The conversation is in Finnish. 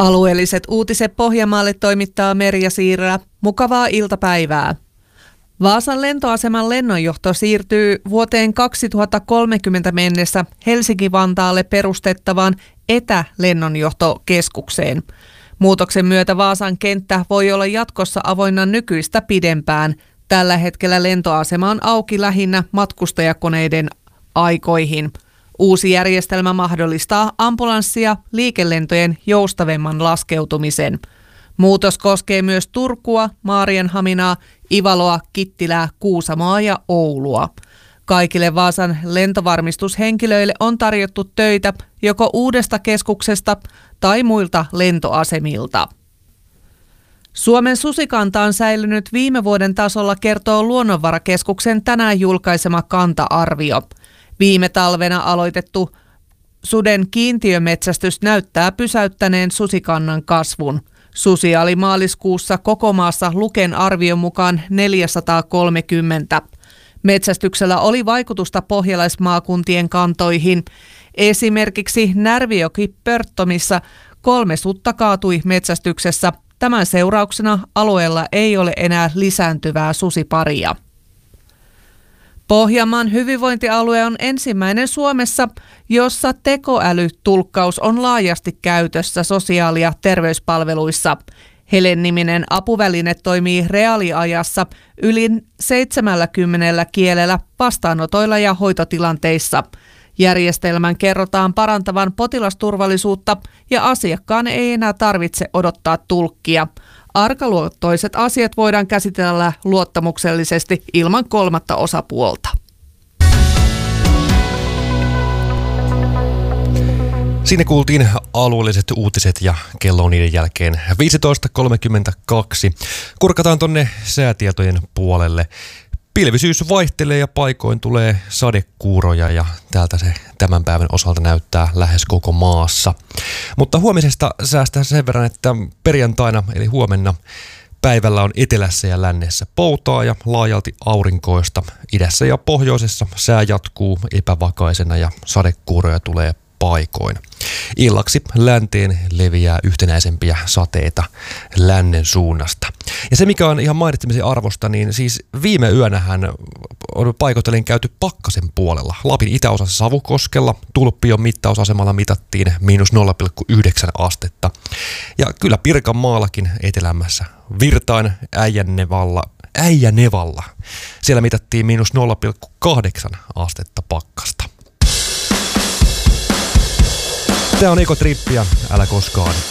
Alueelliset uutiset Pohjanmaalle toimittaa Merja Siirälä. Mukavaa iltapäivää. Vaasan lentoaseman lennonjohto siirtyy vuoteen 2030 mennessä Helsinki-Vantaalle perustettavaan etälennonjohtokeskukseen. Muutoksen myötä Vaasan kenttä voi olla jatkossa avoinna nykyistä pidempään. Tällä hetkellä lentoasema on auki lähinnä matkustajakoneiden aikoihin. Uusi järjestelmä mahdollistaa ambulanssi- ja liikelentojen joustavemman laskeutumisen. Muutos koskee myös Turkua, Maarianhaminaa, Ivaloa, Kittilää, Kuusamoa ja Oulua. Kaikille Vaasan lentovarmistushenkilöille on tarjottu töitä joko uudesta keskuksesta tai muilta lentoasemilta. Suomen susikanta on säilynyt viime vuoden tasolla, kertoo Luonnonvarakeskuksen tänään julkaisema kanta-arvio. Viime talvena aloitettu suden kiintiömetsästys näyttää pysäyttäneen susikannan kasvun. Susia oli maaliskuussa koko maassa Luken arvion mukaan 430. Metsästyksellä oli vaikutusta pohjalaismaakuntien kantoihin. Esimerkiksi Närvijoki-Pörttomissa 3 sutta kaatui metsästyksessä. Tämän seurauksena alueella ei ole enää lisääntyvää susiparia. Pohjanmaan hyvinvointialue on ensimmäinen Suomessa, jossa tekoälytulkkaus on laajasti käytössä sosiaali- ja terveyspalveluissa. Helen-niminen apuväline toimii reaaliajassa yli 70 kielellä vastaanotoilla ja hoitotilanteissa. Järjestelmän kerrotaan parantavan potilasturvallisuutta ja asiakkaan ei enää tarvitse odottaa tulkkia. Arkaluontoiset asiat voidaan käsitellä luottamuksellisesti ilman kolmatta osapuolta. Siinä kuultiin alueelliset uutiset ja kello on niiden jälkeen 15.32. Kurkataan tonne säätietojen puolelle. Pilvisyys vaihtelee ja paikoin tulee sadekuuroja ja täältä se tämän päivän osalta näyttää lähes koko maassa. Mutta huomisesta säästää sen verran, että perjantaina eli huomenna päivällä on etelässä ja lännessä poutaa ja laajalti aurinkoista. Idässä ja pohjoisessa sää jatkuu epävakaisena ja sadekuuroja tulee paikoin. Illaksi länteen leviää yhtenäisempiä sateita lännen suunnasta. Ja se, mikä on ihan mainitsemisen arvosta, niin siis viime yönähän on paikoitellen käyty pakkasen puolella. Lapin itäosassa Savukoskella Tulppion mittausasemalla mitattiin -0,9 astetta. Ja kyllä Pirkanmaallakin etelämässä Virtain Äijänevalla. Siellä mitattiin -0,8 astetta pakkasta. Tämä on Ekotrippi ja älä koskaan